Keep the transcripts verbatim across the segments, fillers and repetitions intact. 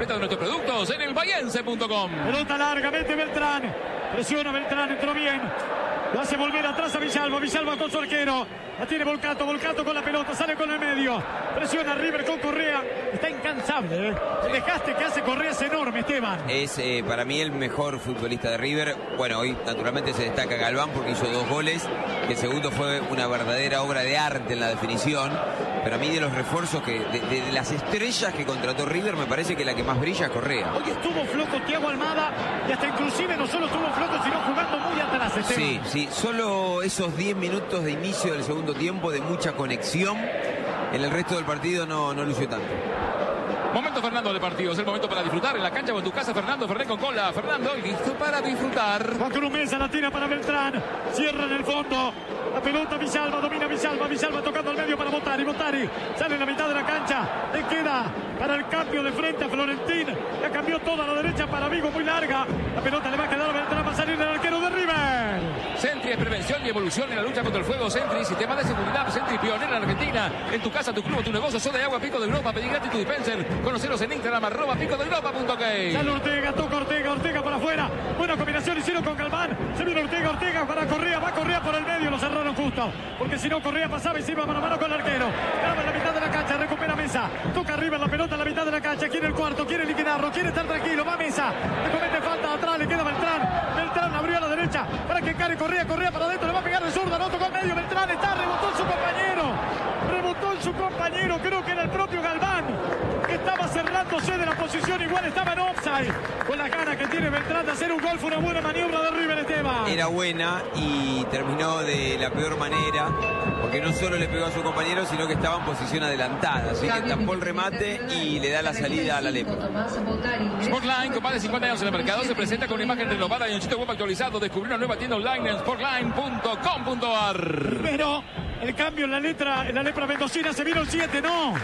de nuestros productos en el bahiense punto com. Pelota larga, mete Beltrán. Presiona Beltrán, entró bien. Lo hace volver atrás a Villalba. Villalba con su arquero. La tiene Volcato. Volcato con la pelota. Sale con el medio. Presiona River con Correa. Está incansable, ¿eh? El desgaste que hace Correa es enorme, Esteban. Es eh, para mí el mejor futbolista de River. Bueno, hoy naturalmente se destaca Galván porque hizo dos goles. El segundo fue una verdadera obra de arte en la definición. Pero a mí de los refuerzos, que de, de, de las estrellas que contrató River, me parece que la que más brilla es Correa. Hoy estuvo flojo Thiago Almada y hasta inclusive no solo estuvo flojo, sino jugando muy atrás, Esteban. Sí, sí, solo esos diez minutos de inicio del segundo tiempo de mucha conexión. En el resto del partido no, no lució tanto. Momento Fernando del partido, es el momento para disfrutar en la cancha o en tu casa. Fernando Ferrer con cola. Fernando, listo para disfrutar. Juan Cruz Mesa la tira para Beltrán. Cierra en el fondo. La pelota Villalba, domina Villalba. Villalba tocando al medio para Botari. Botari sale en la mitad de la cancha. Le queda para el cambio de frente a Florentín. Ya cambió toda la derecha para Vigo, muy larga. La pelota le va a quedar a Beltrán. Va a salir el arquero de River. Sentry es prevención y evolución en la lucha contra el fuego. Sentry, sistema de seguridad. Sentry, pionera en Argentina. En tu casa, tu club, tu negocio. Soda de agua, Pico de Europa. Pedí gratis tu dispenser. Conoceros en Instagram, arroba pico de Europa punto ok. Sale Ortega, toca Ortega, Ortega para afuera. Buena combinación hicieron con Galván. Se viene Ortega, Ortega para Correa. Va Correa por el medio, lo cerraron justo. Porque si no, Correa pasaba y se iba mano a mano con el arquero. Graba en la mitad de la cancha, recupera Mesa. Toca arriba la pelota en la mitad de la cancha. Quiere el cuarto, quiere liquidarlo, quiere estar tranquilo. Va Mesa. Le comete falta atrás, le queda Beltrán. Beltrán abrió a la derecha para que encare Correa. Correa para adentro, le va a pegar de zurda. No tocó el medio. Beltrán está, rebotó en su compañero. Rebotó en su compañero, creo que era el propio Galván. Estaba cerrándose de la posición, igual estaba en offside. Con las ganas que tiene Beltrán de hacer un gol, fue una buena maniobra de River, Esteban. Era buena y terminó de la peor manera, porque no solo le pegó a su compañero, sino que estaba en posición adelantada. Así que tapó el remate y le da la salida a la lepra. Sportline, con más de cincuenta años en el mercado, se presenta con una imagen renovada y un sitio web actualizado. Descubrió una nueva tienda online en sportline punto com punto ar. Pero el cambio en la letra, en la lepra mendocina, se vino el siete, ¿no?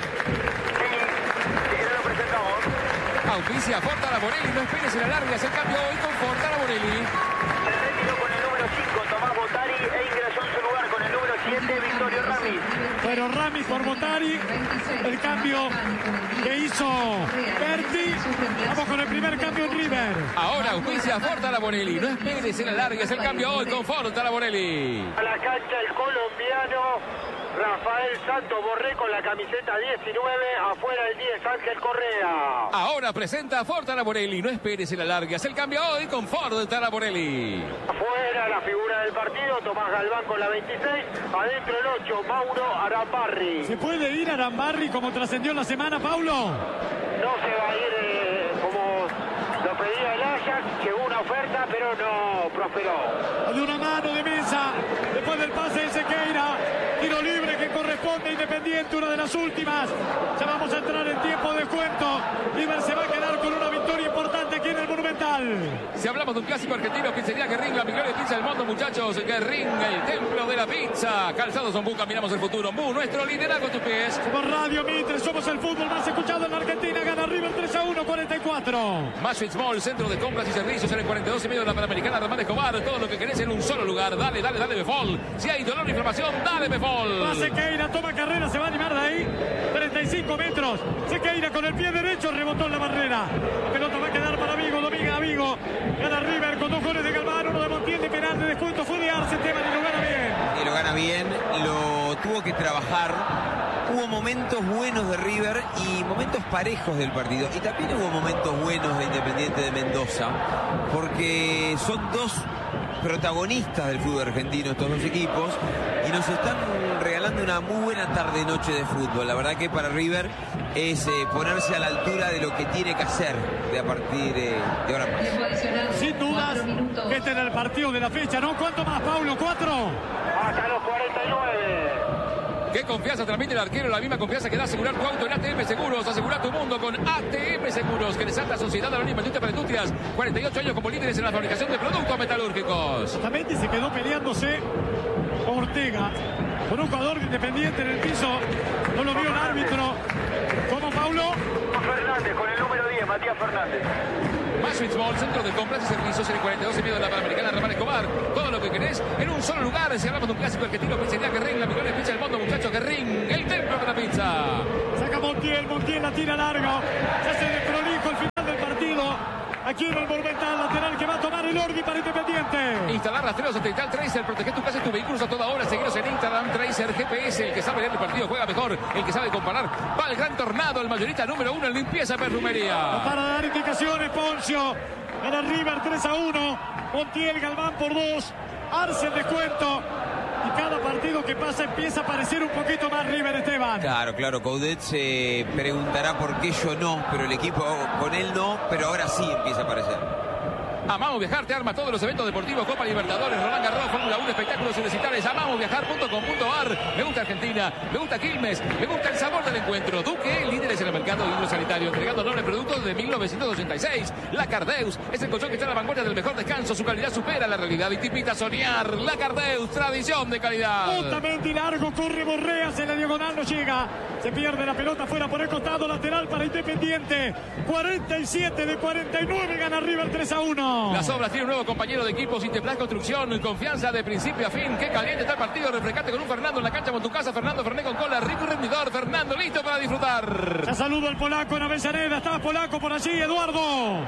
Auspicia Forta Laborelli, no esperes en la larga, el cambio hoy con Forta Laborelli. Se retiró con el número cinco, Tomás Botari, e ingresó en su lugar con el número siete, Victorio Ramis. Pero Ramis por Botari, el cambio que hizo Berti. Vamos con el primer cambio en River. Ahora auspicia Forta Laborelli, no esperes en la larga, es el cambio hoy con Forta Laborelli. A la cancha el colombiano Rafael Santos Borré con la camiseta diecinueve, afuera el diez, Ángel Correa. Ahora presenta Forta Laborelli, no esperes en la larga, es el cambio hoy con Forta Laborelli. Afuera la figura del partido, Tomás Galván con la veintiséis, adentro el ocho, Mauro Arambarri. ¿Se puede ir Arambarri como trascendió en la semana, Paulo? No se va a ir eh, como lo pedía el Ajax, llegó una oferta, pero no prosperó. Hay una mano de Mesa, después del pase de Sequeira, tiro libre que corresponde a Independiente, una de las últimas. Ya vamos a entrar en tiempo de descuento. River se va a quedar con una victoria importante aquí en el Monumental. Si hablamos de un clásico argentino, pizzería Guerrín, la mejor pizza del mundo, muchachos. Guerrín, el templo de la pizza. Calzados Ombú, caminamos el futuro. Ombú, nuestro liderazgo en tus pies. Somos Radio Mitre, somos el fútbol más escuchado en la Argentina. Gana River tres a uno, cuarenta y cuatro. Masfit Mall, centro de compras y servicios en el cuarenta y dos y medio de la Panamericana Ramón Escobar. Todo lo que querés en un solo lugar. Dale, dale, dale, Befol. Si hay dolor o inflamación, dale, Befol. Va Sequeira, toma carrera, se va a animar de ahí. treinta y cinco metros. Sequeira con el pie derecho, rebotó en la barrera. La pelota va a quedar para Vigo, domina a Vigo. Gana River con dos goles de Galván, uno de Montiel de penal de descuento. Fue de Arce, Esteban, y lo gana bien. Y lo gana bien, lo tuvo que trabajar. Hubo momentos buenos de River y momentos parejos del partido. Y también hubo momentos buenos de Independiente de Mendoza, porque son dos protagonistas del fútbol argentino estos dos equipos y nos están regalando una muy buena tarde-noche de fútbol. La verdad que para River es eh, ponerse a la altura de lo que tiene que hacer de a partir eh, de ahora más. Sin dudas, este era el partido de la fecha, ¿no? ¿Cuánto más, Paulo? ¿Cuatro? Hasta los cuarenta y nueve. ¿Qué confianza transmite el arquero? La misma confianza que da asegurar tu auto en A T M Seguros. Asegura tu mundo con A T M Seguros, que resalta Sociedad Anónima Industria para Industrias. cuarenta y ocho años como líderes en la fabricación de productos metalúrgicos. Justamente se quedó peleándose Ortega con un jugador Independiente en el piso. No lo vio el árbitro. ¿Cómo, Paulo? Fernández con el número diez, Matías Fernández. Masfit Mall, centro de compras y servicios en el cuarenta y dos y medio de la Panamericana Ramón Escobar. Todo lo que querés en un solo lugar. Si hablamos de un clásico argentino, pizzería Guerrín, la mejor pizza del mundo, muchachos. Guerrín, el templo de la pizza. Saca Montiel, Montiel la tira largo. Se hace de prolijo el final. aquí en el Monumental. Lateral que va a tomar el Ordi para Independiente. Instalar rastreos satelital Tracer, proteger tu casa y tus vehículos a toda hora. Seguiros en Instagram, Tracer G P S. El que sabe leer el partido juega mejor. El que sabe comparar va al Gran Tornado, el mayorista número uno en limpieza y perfumería. No para dar indicaciones, Poncio. Gana River tres a uno. Montiel, Galván por dos. Arce el descuento. Y cada partido que pasa empieza a parecer un poquito más River, Esteban. Claro, claro, Coudet se preguntará por qué yo no, pero el equipo con él no, pero ahora sí empieza a aparecer. Amamos Viajar te arma todos los eventos deportivos, Copa Libertadores, Roland Garros, Fórmula uno, espectáculos universitarios. Amamos Viajar punto com punto a r. Me gusta Argentina, me gusta Quilmes, me gusta el sabor del encuentro. Duque, líderes en el mercado hidrosanitario, entregando nobles productos de mil novecientos ochenta y seis. La Cardeus es el colchón que está a la vanguardia del mejor descanso. Su calidad supera la realidad y te invita a soñar. La Cardeus, tradición de calidad. Justamente y largo, corre Borreas en la diagonal, no llega. Se pierde la pelota fuera por el costado, lateral para Independiente. cuarenta y siete de cuarenta y nueve, gana River tres a uno. Las obras tiene un nuevo compañero de equipo, Sinteplas Construcción, confianza de principio a fin. Qué caliente está el partido, refrescate con un Fernando en la cancha con tu casa. Fernando Fernet con cola, rico y rendidor. Fernando listo para disfrutar. Ya saludo al polaco en Avellaneda, está polaco por allí, Eduardo.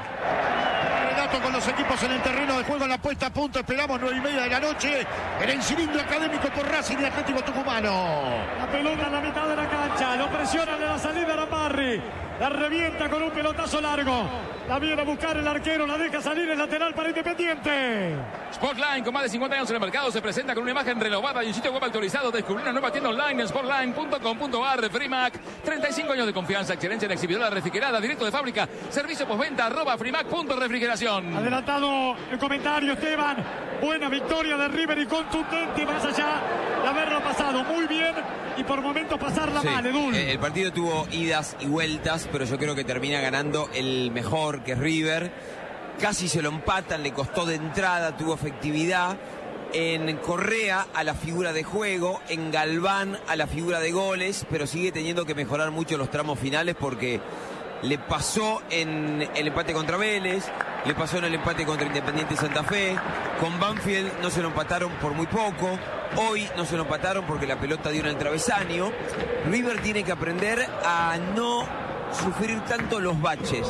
Renato con los equipos en el terreno de juego en la puesta a punto. Esperamos nueve y media de la noche en el cilindro académico por Racing y Atlético Tucumano. La pelota en la mitad de la cancha, lo presiona de la salida Rambarri. La revienta con un pelotazo largo. La viene a buscar el arquero, la deja salir el lateral para Independiente. Sportline, con más de cincuenta años en el mercado, se presenta con una imagen renovada y un sitio web actualizado. Descubrir una nueva tienda online en sportline punto com punto a r. Freemac, treinta y cinco años de confianza, excelencia en exhibidora refrigerada, directo de fábrica, servicio postventa, arroba freemac punto refrigeración. Adelantado el comentario, Esteban. Buena victoria de River y contundente, más allá de haberlo pasado muy bien y por momentos pasarla Sí, mal, Edul. El partido tuvo idas y vueltas, pero yo creo que termina ganando el mejor, que es River. Casi se lo empatan, le costó de entrada, tuvo efectividad. En Correa a la figura de juego, en Galván a la figura de goles, pero sigue teniendo que mejorar mucho los tramos finales porque le pasó en el empate contra Vélez, le pasó en el empate contra Independiente Santa Fe. Con Banfield no se lo empataron por muy poco. Hoy no se lo empataron porque la pelota dio en el travesaño. River tiene que aprender a no sufrir tanto los baches,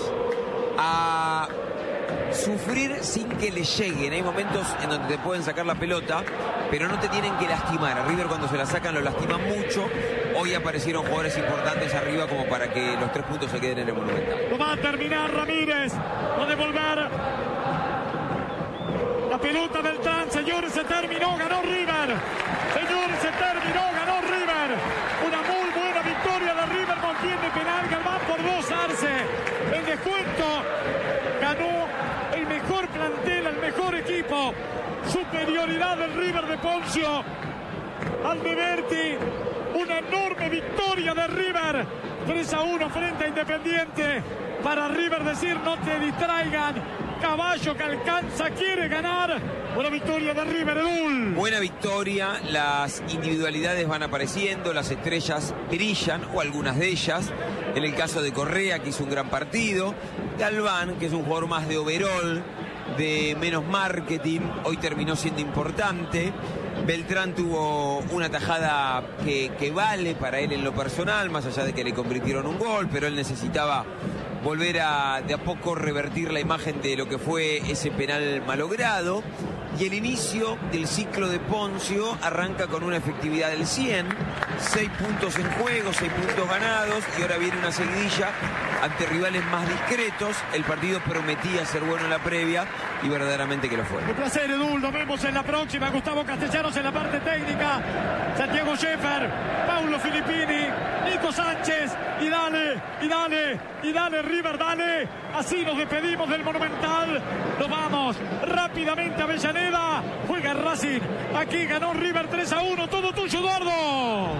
a sufrir sin que le lleguen. Hay momentos en donde te pueden sacar la pelota, pero no te tienen que lastimar. A River cuando se la sacan lo lastiman mucho. Hoy aparecieron jugadores importantes arriba como para que los tres puntos se queden en el Monumental. Lo va a terminar Ramírez. Va a devolver la pelota del Beltrán. Señores, se terminó, ganó River. Señores, se terminó, ganó River. Una muy buena victoria de River. Mantiene penal, Galván por dos, Arce. El descuento ganó el mejor plantel, el mejor equipo. Superioridad del River de Poncio. Alberti, una enorme victoria de River. tres a uno frente a Independiente. Para River decir, no te distraigan. Caballo que alcanza, quiere ganar. Buena victoria de River, Edul. Buena victoria, las individualidades van apareciendo, las estrellas brillan, o algunas de ellas. En el caso de Correa, que hizo un gran partido. Galván, que es un jugador más de overall, de menos marketing, hoy terminó siendo importante. Beltrán tuvo una tajada que, que vale para él en lo personal, más allá de que le convirtieron un gol, pero él necesitaba volver a de a poco revertir la imagen de lo que fue ese penal malogrado. Y el inicio del ciclo de Poncio arranca con una efectividad del cien, seis puntos en juego, seis puntos ganados, y ahora viene una seguidilla ante rivales más discretos. El partido prometía ser bueno en la previa y verdaderamente que lo fue. Un placer, Edul, nos vemos en la próxima. Gustavo Castellanos en la parte técnica, Santiago Scheffer, Paulo Filippini, Nico Sánchez, y dale, y dale, y dale River, dale. Así nos despedimos del Monumental. Nos vamos rápidamente a Avellaneda. Juega Racing, aquí ganó River tres a uno. Todo tuyo, Eduardo.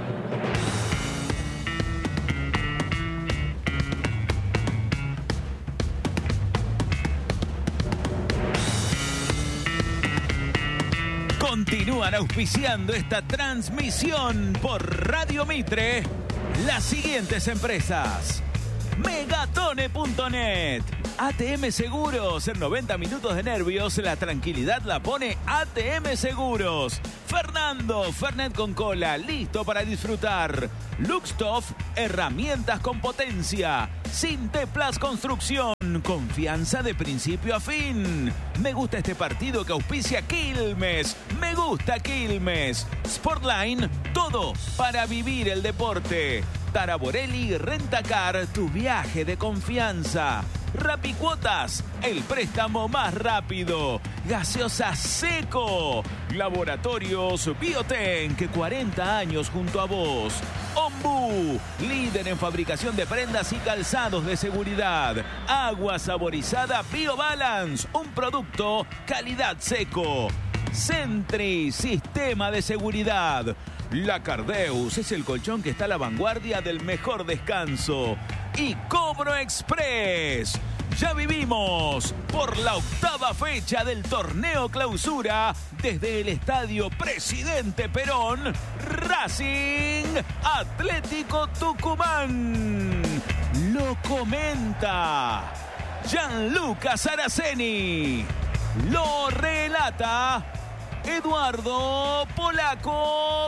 Continúan auspiciando esta transmisión por Radio Mitre las siguientes empresas: Megatone punto net, A T M Seguros. En noventa minutos de nervios, la tranquilidad la pone A T M Seguros. Fernando, Fernet con cola, listo para disfrutar. Luxtoff, herramientas con potencia. Sinteplas Construcción, confianza de principio a fin. Me gusta este partido que auspicia Quilmes. Me gusta Quilmes. Sportline, todo para vivir el deporte. Taraborelli Rentacar, tu viaje de confianza. Rapicuotas, el préstamo más rápido. Gaseosa Seco. Laboratorios Biotenk, cuarenta años junto a vos. Ombú, líder en fabricación de prendas y calzados de seguridad. Agua saborizada BioBalance, un producto calidad Seco. Sentry, sistema de seguridad. La Cardeus es el colchón que está a la vanguardia del mejor descanso. Y Cobro Express. Ya vivimos por la octava fecha del torneo clausura desde el estadio Presidente Perón, Racing Atlético Tucumán. Lo comenta Gianluca Saraceni. Lo relata Eduardo Polaco